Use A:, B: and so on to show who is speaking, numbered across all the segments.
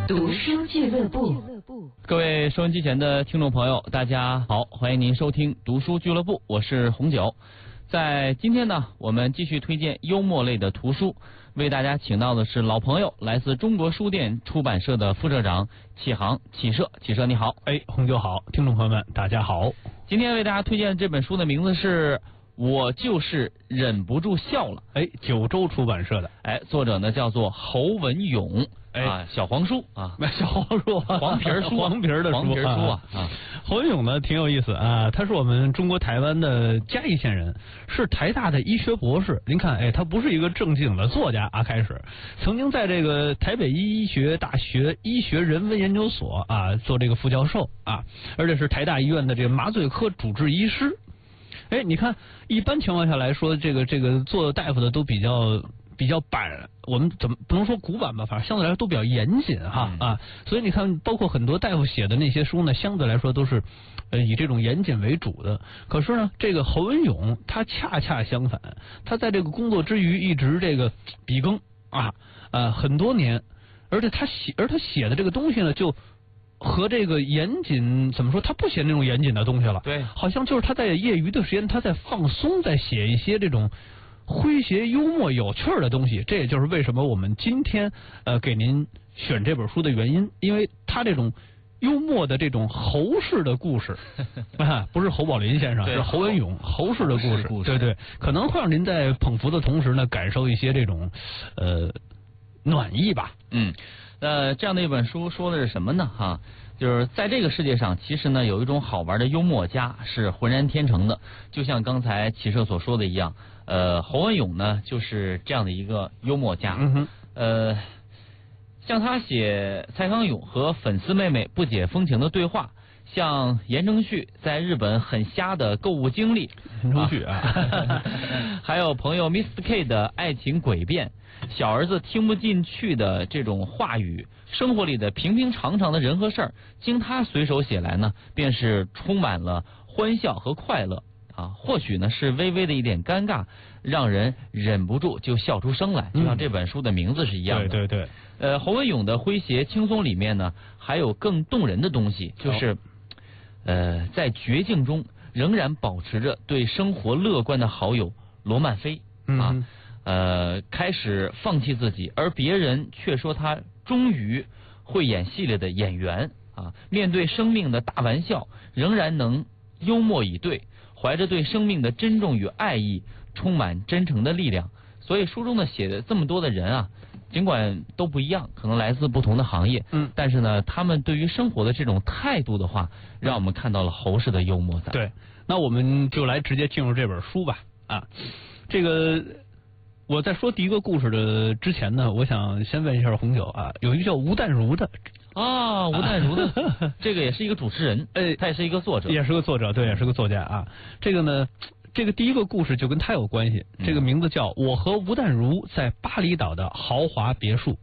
A: 读书俱乐部，
B: 各位收音机前的听众朋友，大家好，欢迎您收听读书俱乐部，我是红九。在今天呢，我们继续推荐幽默类的图书，为大家请到的是老朋友，来自中国书店出版社的副社长启航，启社你好。
C: 红九好，听众朋友们大家好。
B: 今天为大家推荐的这本书的名字是我就是忍不住笑了，
C: 九州出版社的，
B: 作者呢叫做侯文勇，小黄书啊，
C: 小黄书，
B: 黄皮书，
C: 黄皮的书啊。侯文勇呢挺有意思啊，他是我们中国台湾的嘉义县人，是台大的医学博士。您看，他不是一个正经的作家啊，开始曾经在这个台北医学大学医学人文研究所啊做这个副教授啊，而且是台大医院的这个麻醉科主治医师。你看，一般情况下来说，这个做大夫的都比较板，我们怎么不能说古板吧，反正相对来说都比较严谨啊。所以你看，包括很多大夫写的那些书呢，相对来说都是以这种严谨为主的。可是呢，这个侯文勇他恰恰相反，他在这个工作之余一直这个笔耕很多年，而且他写的这个东西呢就和这个严谨怎么说？他不写那种严谨的东西了，
B: 对，
C: 好像就是他在业余的时间，他在放松，在写一些这种诙谐、幽默、有趣的东西。这也就是为什么我们今天给您选这本书的原因，因为他这种幽默的这种侯氏的故事不是侯宝林先生，是侯文勇侯氏的故事，对，可能会让您在捧腹的同时呢，感受一些这种暖意吧。
B: 这样的一本书说的是什么呢？就是在这个世界上，其实呢有一种好玩的幽默家是浑然天成的，就像刚才启社所说的一样，侯文勇呢就是这样的一个幽默家。像他写蔡康永和粉丝妹妹不解风情的对话，像言承旭在日本很瞎的购物经历，
C: 言承旭
B: 还有朋友 Mr. K 的爱情诡辩，小儿子听不进去的这种话语，生活里的平平常常的人和事儿，经他随手写来呢，便是充满了欢笑和快乐或许呢是微微的一点尴尬，让人忍不住就笑出声来，就像这本书的名字是一样的。
C: 对。
B: 侯文勇的诙谐轻松里面呢，还有更动人的东西，就是在绝境中仍然保持着对生活乐观的好友罗曼菲开始放弃自己，而别人却说他终于会演戏了的演员面对生命的大玩笑仍然能幽默以对，怀着对生命的珍重与爱意，充满真诚的力量。所以书中的写的这么多的人尽管都不一样，可能来自不同的行业，但是呢，他们对于生活的这种态度的话，让我们看到了侯氏的幽默在。
C: 对，那我们就来直接进入这本书吧。这个我在说第一个故事的之前呢，我想先问一下红酒有一个叫吴淡如的
B: 吴淡如的这个也是一个主持人，他也是一个作者，
C: 也是个作者，对，也是个作家这个呢，这个第一个故事就跟他有关系，这个名字叫我和吴淡如在巴厘岛的豪华别墅。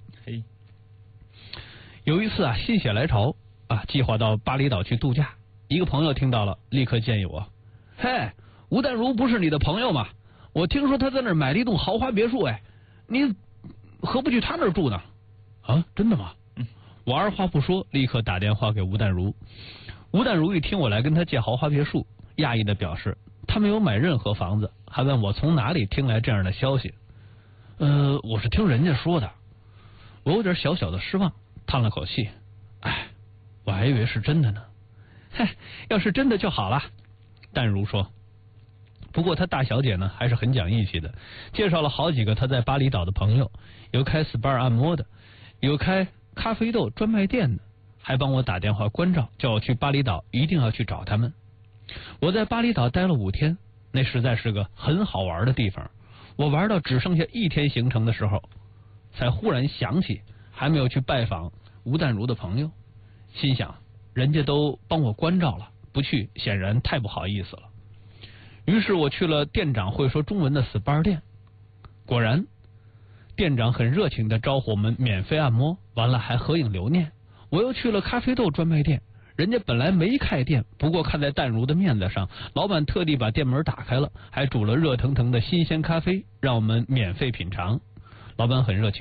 C: 有一次心血来潮计划到巴厘岛去度假，一个朋友听到了，立刻建议我，吴淡如不是你的朋友吗？我听说他在那儿买了一栋豪华别墅，你何不去他那儿住呢？真的吗？我二话不说，立刻打电话给吴淡如。吴淡如一听我来跟他借豪华别墅，讶异的表示他没有买任何房子，还问我从哪里听来这样的消息。我是听人家说的。我有点小小的失望，叹了口气，我还以为是真的呢。要是真的就好了。淡如说。不过她大小姐呢还是很讲义气的，介绍了好几个她在巴厘岛的朋友，有开 SPA 按摩的，有开咖啡豆专卖店的，还帮我打电话关照，叫我去巴厘岛一定要去找他们。我在巴厘岛待了5天，那实在是个很好玩的地方。我玩到只剩下1天行程的时候，才忽然想起还没有去拜访吴淡如的朋友，心想人家都帮我关照了，不去显然太不好意思了。于是我去了店长会说中文的 SPA 店，果然店长很热情的招呼我们免费按摩，完了还合影留念。我又去了咖啡豆专卖店，人家本来没开店，不过看在淡如的面子上，老板特地把店门打开了，还煮了热腾腾的新鲜咖啡，让我们免费品尝。老板很热情，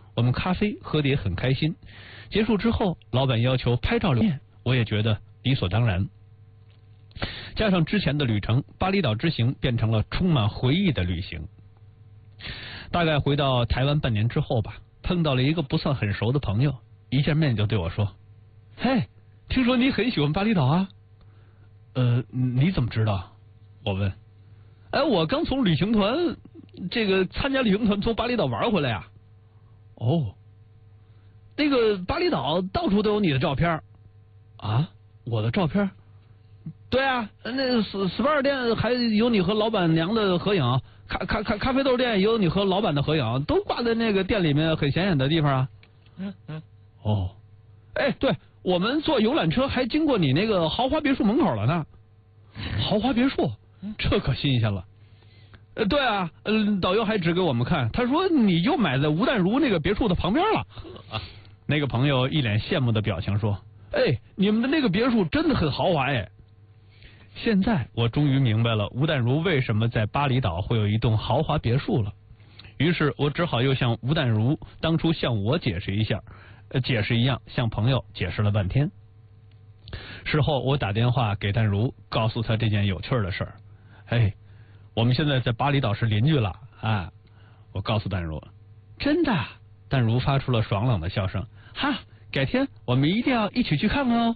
C: 我们咖啡喝得也很开心。结束之后，老板要求拍照留念，我也觉得理所当然。加上之前的旅程，巴厘岛之行变成了充满回忆的旅行。大概回到台湾半年之后吧，碰到了一个不算很熟的朋友，一见面就对我说：“嘿，听说你很喜欢巴厘岛啊？”你怎么知道？我问。我刚从旅行团参加旅行团从巴厘岛玩回来呀。哦，那个巴厘岛到处都有你的照片啊？我的照片？对啊，那SPA 店还有你和老板娘的合影，咖啡豆店有你和老板的合影，都挂在那个店里面很显眼的地方啊。哦，对，我们坐游览车还经过你那个豪华别墅门口了呢。豪华别墅，这可新鲜了。对啊，导游还指给我们看，他说你就买在吴淡如那个别墅的旁边了。那个朋友一脸羡慕的表情说：“你们的那个别墅真的很豪华哎。”现在我终于明白了吴淡如为什么在巴厘岛会有一栋豪华别墅了。于是我只好又向吴淡如当初向我解释一样，向朋友解释了半天。事后我打电话给淡如，告诉他这件有趣的事儿。我们现在在巴厘岛是邻居了啊！我告诉淡如，真的？淡如发出了爽朗的笑声，哈，改天我们一定要一起去看看哦。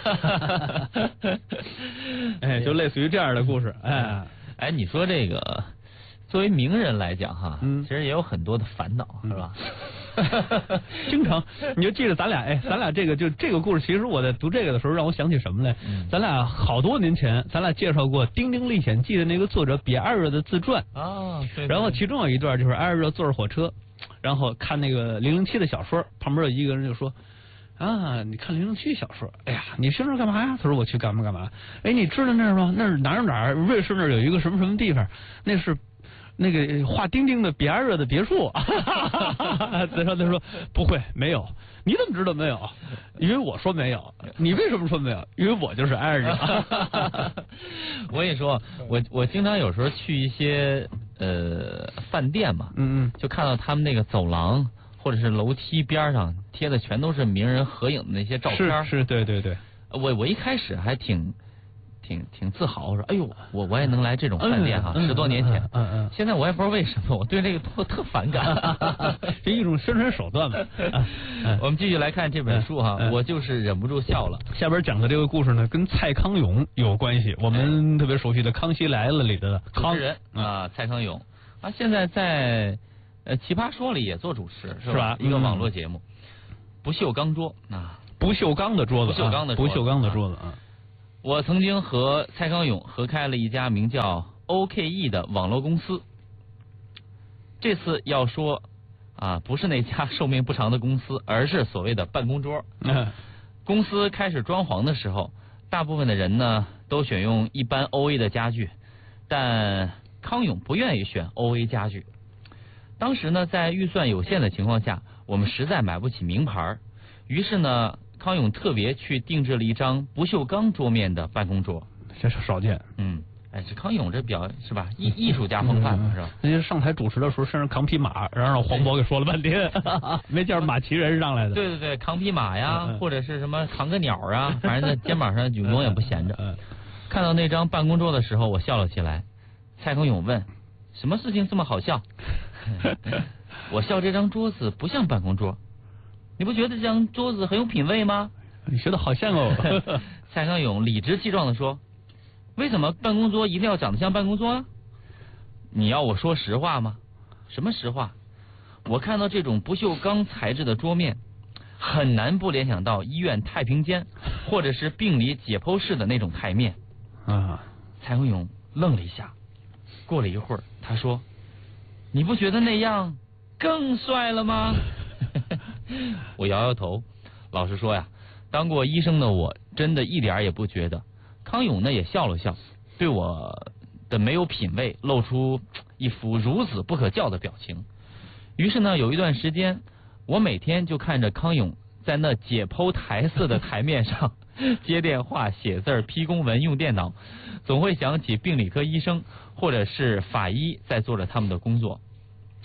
C: 就类似于这样的故事。
B: 你说这个作为名人来讲哈，其实也有很多的烦恼，是吧？
C: 经常，你就记得咱俩这个故事，其实我在读这个的时候，让我想起什么来？咱俩好多年前，咱俩介绍过《丁丁历险记》的那个作者比埃尔的自传
B: 啊。对。然
C: 后其中有一段就是埃尔坐着火车，然后看那个007的小说，旁边有一个人就说：“啊，你看007小说？哎呀，你去那儿干嘛呀？”他说：“我去干嘛？你知道那儿吗？那儿哪儿？瑞士那儿有一个什么地方？那是。”那个画丁丁的比埃尔的别墅，他说不会没有，你怎么知道没有？因为我说没有，你为什么说没有？因为我就是埃尔人。
B: 我跟你说，我经常有时候去一些饭店嘛，就看到他们那个走廊或者是楼梯边上贴的全都是名人合影的那些照片，
C: 是，对。
B: 我一开始还挺自豪，说哎呦，我也能来这种饭店哈，10多年前，现在我也不知道为什么，我对这个特反感，
C: 这一种宣传手段嘛。
B: 我们继续来看这本书哈，我就是忍不住笑了。
C: 下边讲的这个故事呢，跟蔡康永有关系，我们特别熟悉的《康熙来了》里的
B: 主持人蔡康永啊，现在在奇葩说里也做主持，是吧？一个网络节目，不锈钢桌啊，
C: 不锈钢的桌子啊。
B: 我曾经和蔡康永合开了一家名叫 OKE 的网络公司。这次要说不是那家寿命不长的公司，而是所谓的办公桌。公司开始装潢的时候，大部分的人呢都选用一般 OA 的家具，但康永不愿意选 OA 家具。当时呢，在预算有限的情况下，我们实在买不起名牌，于是呢，康永特别去定制了一张不锈钢桌面的办公桌，
C: 这是少见。
B: 这康永这是吧？艺术家风范是吧？
C: 那些上台主持的时候，身上扛匹马，然后让黄渤给说了半天，没见马骑人上来的。
B: 对，扛匹马呀，或者是什么扛个鸟啊，反正在肩膀上永远不闲着。看到那张办公桌的时候，我笑了起来。蔡康永问：“什么事情这么好笑？”我笑这张桌子不像办公桌。你不觉得这张桌子很有品位吗？
C: 你学的好像哦。
B: 蔡康永理直气壮地说：“为什么办公桌一定要长得像办公桌啊？你要我说实话吗？什么实话？我看到这种不锈钢材质的桌面，很难不联想到医院太平间或者是病理解剖室的那种台面。”蔡康永愣了一下，过了一会儿，他说：“你不觉得那样更帅了吗？”我摇摇头，老实说呀，当过医生的我真的一点也不觉得。康永呢也笑了笑，对我的没有品位露出一副孺子不可教的表情。于是呢，有一段时间，我每天就看着康永在那解剖台似的台面上接电话、写字、批公文、用电脑，总会想起病理科医生或者是法医在做着他们的工作。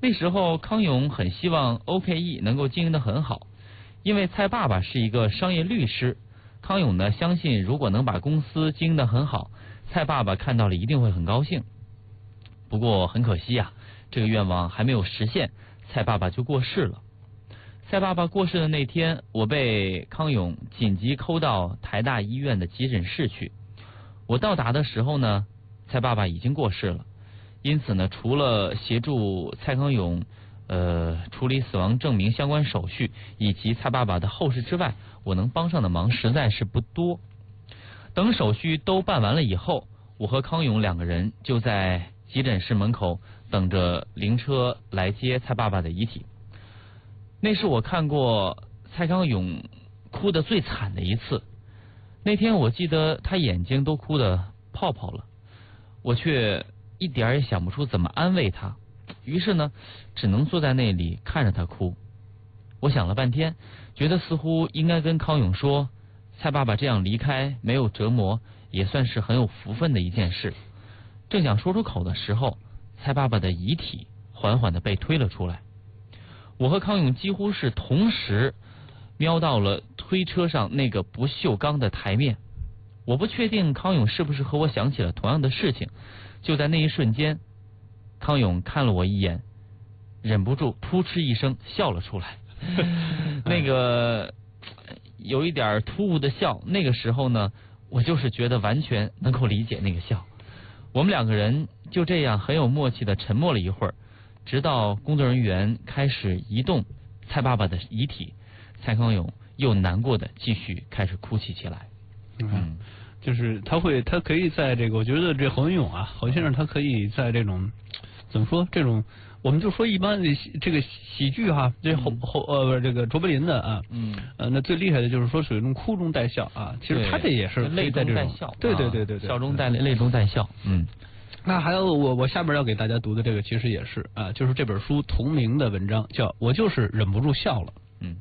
B: 那时候康永很希望 OKE 能够经营得很好，因为蔡爸爸是一个商业律师，康永呢相信如果能把公司经营得很好，蔡爸爸看到了一定会很高兴。不过很可惜啊，这个愿望还没有实现，蔡爸爸就过世了。蔡爸爸过世的那天，我被康永紧急抠到台大医院的急诊室去。我到达的时候呢，蔡爸爸已经过世了。因此呢，除了协助蔡康永处理死亡证明相关手续以及蔡爸爸的后事之外，我能帮上的忙实在是不多。等手续都办完了以后，我和康永两个人就在急诊室门口等着灵车来接蔡爸爸的遗体。那是我看过蔡康永哭得最惨的一次。那天我记得他眼睛都哭得泡泡了，我却一点也想不出怎么安慰他，于是呢，只能坐在那里看着他哭。我想了半天，觉得似乎应该跟康永说，蔡爸爸这样离开没有折磨，也算是很有福分的一件事。正想说出口的时候，蔡爸爸的遗体缓缓地被推了出来。我和康永几乎是同时瞄到了推车上那个不锈钢的台面。我不确定康永是不是和我想起了同样的事情。就在那一瞬间，康永看了我一眼，忍不住扑哧一声笑了出来。那个有一点突兀的笑，那个时候呢，我就是觉得完全能够理解那个笑。我们两个人就这样很有默契的沉默了一会儿，直到工作人员开始移动蔡爸爸的遗体，蔡康永又难过的继续开始哭泣起来。
C: 就是他可以在这个，我觉得这侯文勇啊，侯先生他可以在这种怎么说，这种我们就说一般的这个喜剧哈，这这个卓别林的啊，那最厉害的就是说属于那种哭中带笑啊，其实他这也是
B: 泪中带笑，
C: 对，
B: 笑中带泪，泪中带笑。
C: 那还有我下边要给大家读的这个其实也是啊，就是这本书同名的文章叫《我就是忍不住笑了》。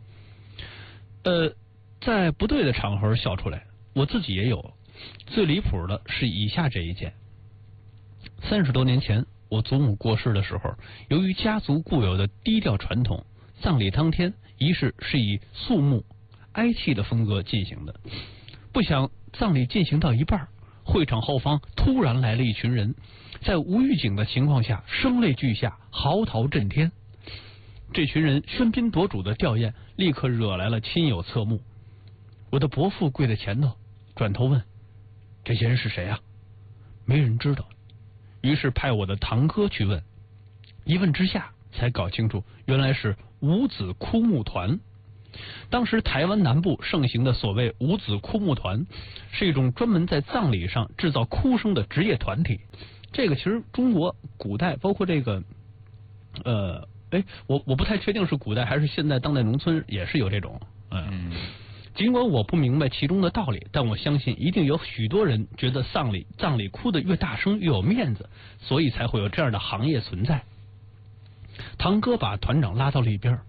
C: 在不对的场合笑出来，我自己也有。最离谱的是以下这一件：30多年前，我祖母过世的时候，由于家族固有的低调传统，葬礼当天仪式是以肃穆、哀戚的风格进行的。不想葬礼进行到一半，会场后方突然来了一群人，在无预警的情况下，声泪俱下，嚎啕震天。这群人喧宾夺主的吊唁，立刻惹来了亲友侧目。我的伯父跪在前头，转头问：“这些人是谁啊？”没人知道，于是派我的堂哥去问。一问之下，才搞清楚，原来是五子哭墓团。当时台湾南部盛行的所谓五子哭墓团，是一种专门在葬礼上制造哭声的职业团体。这个其实中国古代，包括这个我不太确定是古代还是现在当代农村也是有这种尽管我不明白其中的道理，但我相信一定有许多人觉得葬礼哭得越大声越有面子，所以才会有这样的行业存在。堂哥把团长拉到了一边，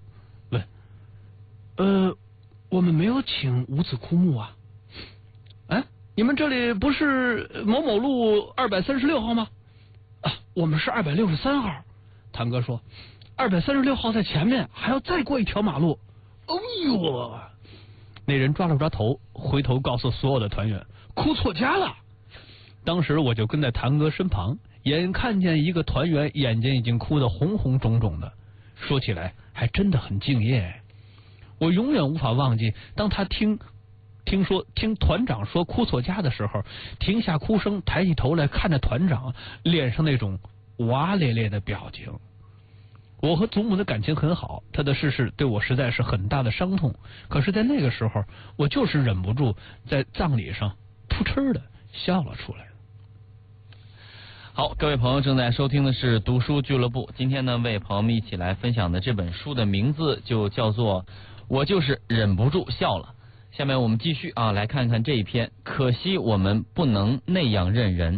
C: 问：“我们没有请五子哭墓啊？哎，你们这里不是某某路236号吗？啊，我们是263号。”堂哥说：“236号在前面，还要再过一条马路。”哎呦！那人抓了抓头，回头告诉所有的团员：“哭错家了。”当时我就跟在堂哥身旁，眼看见一个团员眼睛已经哭得红红肿肿的，说起来还真的很敬业。我永远无法忘记，当他听团长说哭错家的时候，停下哭声，抬起头来看着团长，脸上那种哇咧咧的表情。我和祖母的感情很好，她的逝世对我实在是很大的伤痛。可是，在那个时候，我就是忍不住在葬礼上扑哧的笑了出来。
B: 好，各位朋友正在收听的是读书俱乐部。今天呢，为朋友们一起来分享的这本书的名字就叫做《我就是忍不住笑了》。下面我们继续来看看这一篇。可惜我们不能那样认人。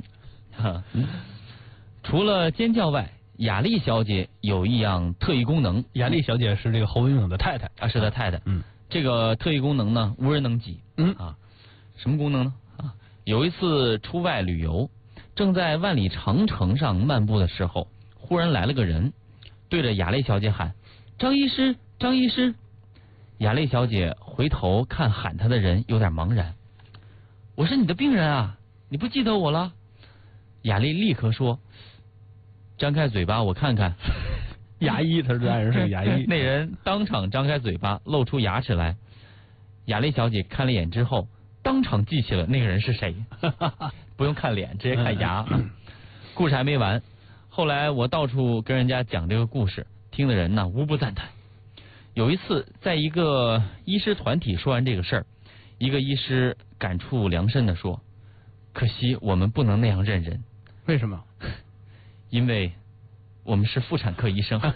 B: 除了尖叫外，雅丽小姐有一样特异功能。
C: 雅丽小姐是这个侯文勇的太太
B: 啊，是他太太。这个特异功能呢，无人能及。什么功能呢？有一次出外旅游，正在万里长城上漫步的时候，忽然来了个人， 对着雅丽小姐喊：“张医师，张医师！”雅丽小姐回头看喊她的人，有点茫然。我是你的病人啊，你不记得我了？雅丽立刻说：“张开嘴巴，我看看。”
C: 牙医，他这人是个牙医。
B: 那人当场张开嘴巴，露出牙齿来。雅丽小姐看了一眼之后，当场记起了那个人是谁。不用看脸，直接看牙。故事还没完，后来我到处跟人家讲这个故事，听的人呢无不赞叹。有一次，在一个医师团体说完这个事儿，一个医师感触良深的说：“可惜我们不能那样认人。”
C: 为什么？
B: 因为我们是妇产科医生。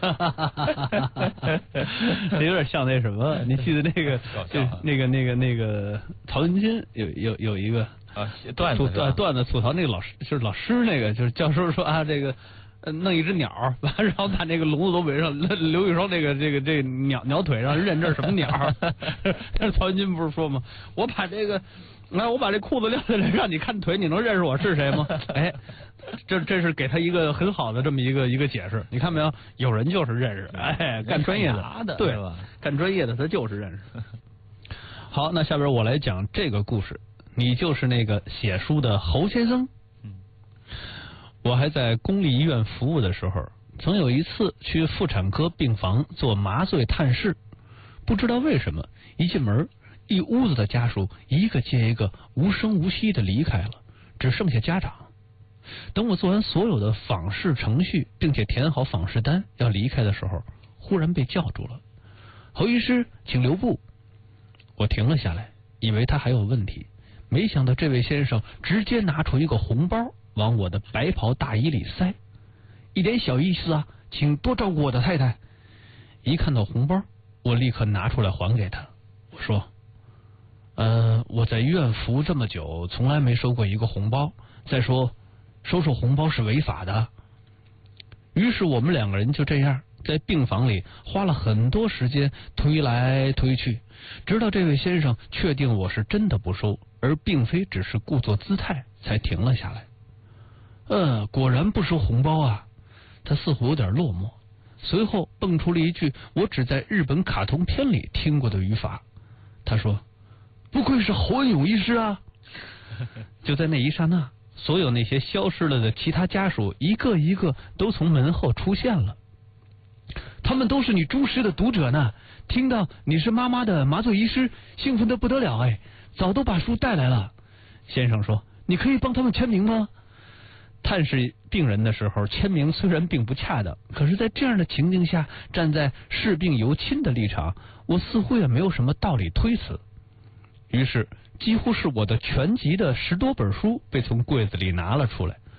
C: 有点像那什么，你记得那个那个曹云金有一个
B: 段
C: 子吐槽那个老师，就是老师那个就是教授说啊这个。弄一只鸟，然后把那个笼子都围上，留一双这个鸟腿，让人认这是什么鸟。但是曹云金不是说吗？我把这裤子撂下来，让你看腿，你能认识我是谁吗？哎，这是给他一个很好的这么一个解释。你看没有？有人就是认识，哎，干专业的，对吧？干专业的他就是认识。好，那下边我来讲这个故事。你就是那个写书的侯先生。我还在公立医院服务的时候，曾有一次去妇产科病房做麻醉探视，不知道为什么，一进门，一屋子的家属一个接一个无声无息的离开了，只剩下家长。等我做完所有的访视程序，并且填好访视单要离开的时候，忽然被叫住了。侯医师，请留步。我停了下来，以为他还有问题，没想到这位先生直接拿出一个红包往我的白袍大衣里塞，一点小意思啊，请多照顾我的太太。一看到红包，我立刻拿出来还给他。我说，我在医院服务这么久，从来没收过一个红包。再说，收红包是违法的。于是我们两个人就这样在病房里花了很多时间推来推去，直到这位先生确定我是真的不收，而并非只是故作姿态，才停了下来。果然不收红包啊！他似乎有点落寞，随后蹦出了一句我只在日本卡通片里听过的语法。他说：“不愧是侯文勇医师啊！”就在那一刹那，所有那些消失了的其他家属一个一个都从门后出现了。他们都是你忠实的读者呢，听到你是妈妈的麻醉医师，兴奋得不得了哎，早都把书带来了。先生说：“你可以帮他们签名吗？”探视病人的时候，签名虽然并不恰当，可是在这样的情境下，站在视病由亲的立场，我似乎也没有什么道理推辞。于是，几乎是我的全集的10多本书被从柜子里拿了出来，